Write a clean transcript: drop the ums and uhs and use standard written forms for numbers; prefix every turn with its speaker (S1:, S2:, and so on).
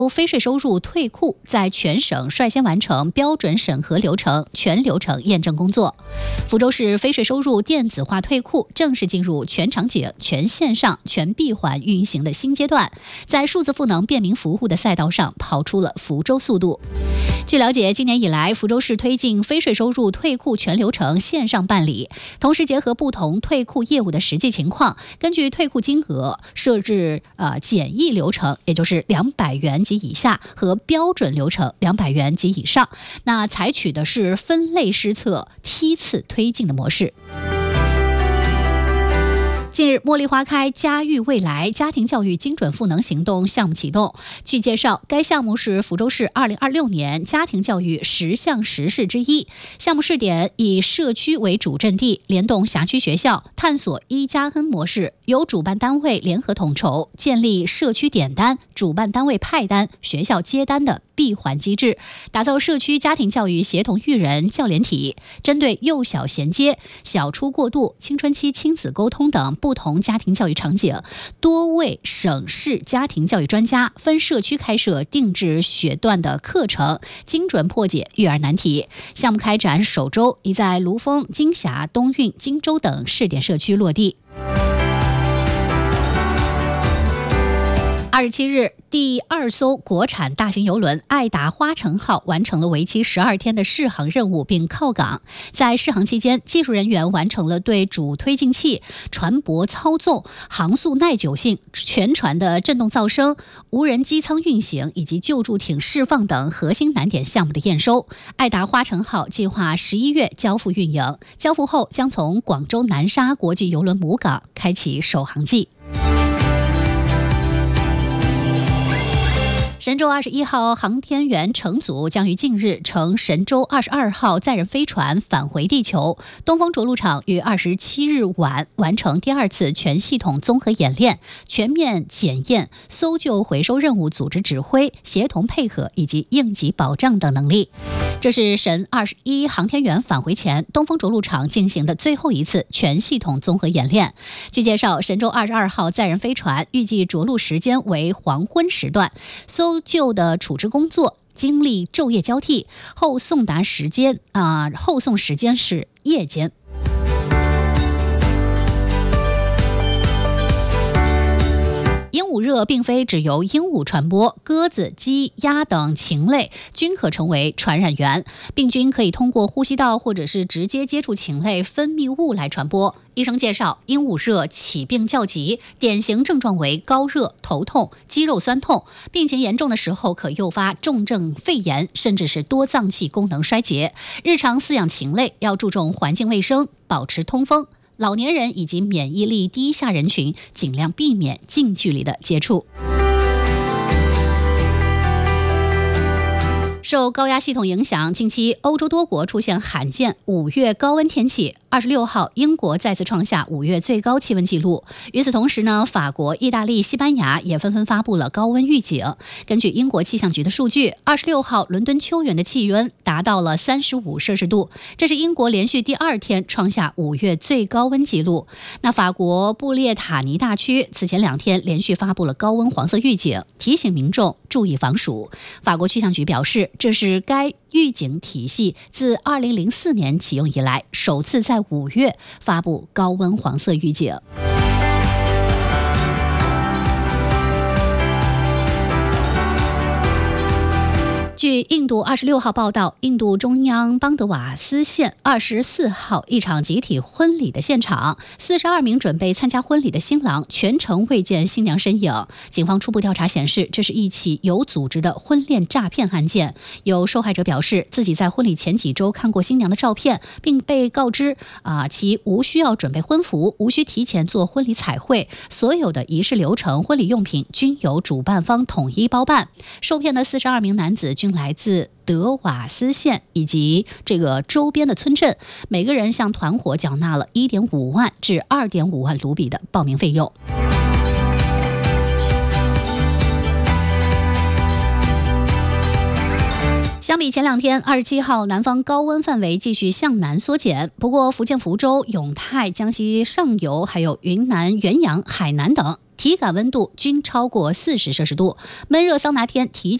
S1: 非税收入退库在全省率先完成标准审核流程、全流程验证工作。福州市非税收入电子化退库正式进入全场景、全线上、全闭环运行的新阶段，在数字赋能便民服务的赛道上跑出了福州速度。据了解，今年以来，福州市推进非税收入退库全流程线上办理，同时结合不同退库业务的实际情况，根据退库金额设置简易流程，也就是200元及以下和标准流程200元及以上。那采取的是分类施策、梯次推进的模式。近日，茉莉花开，家育未来家庭教育精准赋能行动项目启动。据介绍，该项目是福州市2026年家庭教育10项实事之一。项目试点以社区为主阵地，联动辖区学校，探索1+N 模式，由主办单位联合统筹，建立社区点单、主办单位派单、学校接单的闭环机制，打造社区家庭教育协同育人教联体，针对幼小衔接、小初过渡、青春期亲子沟通等不同家庭教育场景，多位省市家庭教育专家分社区开设定制学段的课程，精准破解育儿难题。项目开展首周已在卢峰、金霞、东运、荆州等试点社区落地。27日，第2艘国产大型邮轮爱达花城号完成了为期12天的试航任务并靠港。在试航期间，技术人员完成了对主推进器、船舶操纵、航速耐久性、全船的振动噪声、无人机舱运行以及救助艇释放等核心难点项目的验收。爱达花城号计划11月交付运营，交付后将从广州南沙国际邮轮母港开启首航季。神舟21号航天员乘组将于近日乘神舟22号载人飞船返回地球。东风着陆场于27日晚完成第2次全系统综合演练，全面检验搜救回收任务组织指挥、协同配合以及应急保障等能力。这是神21航天员返回前东风着陆场进行的最后一次全系统综合演练。据介绍，神舟22号载人飞船预计着陆时间为黄昏时段，搜救的处置工作经历昼夜交替，后送时间是夜间。鹦鹉热并非只由鹦鹉传播，鸽子、鸡、鸭等禽类均可成为传染源。病菌可以通过呼吸道或者是直接接触禽类分泌物来传播。医生介绍，鹦鹉热起病较急，典型症状为高热、头痛、肌肉酸痛，病情严重的时候可诱发重症肺炎，甚至是多脏器功能衰竭。日常饲养禽类要注重环境卫生，保持通风。老年人以及免疫力低下人群尽量避免近距离的接触。受高压系统影响，近期欧洲多国出现罕见5月高温天气。26号，英国再次创下5月最高气温纪录。与此同时呢，法国、意大利、西班牙也纷纷发布了高温预警。根据英国气象局的数据，26号伦敦秋园的气温达到了35摄氏度，这是英国连续第2天创下5月最高温纪录。那法国布列塔尼大区此前2天连续发布了高温黄色预警，提醒民众注意防暑。法国气象局表示，这是该预警体系自2004年启用以来首次在5月发布高温黄色预警。据印度26号报道，印度中央邦德瓦斯县24号一场集体婚礼的现场，42名准备参加婚礼的新郎全程未见新娘身影。警方初步调查显示，这是一起有组织的婚恋诈骗案件。有受害者表示，自己在婚礼前几周看过新娘的照片，并被告知其无需要准备婚服，无需提前做婚礼彩绘，所有的仪式流程、婚礼用品均由主办方统一包办。受骗的42名男子均来自德瓦斯县以及这个周边的村镇，每个人向团伙缴纳了1.5万至2.5万卢比的报名费用。 相比前2天，27号南方高温范围继续向南缩减。不过，福建福州、永泰、江西上游，还有云南元阳、海南等，体感温度均超过40摄氏度，闷热桑拿天提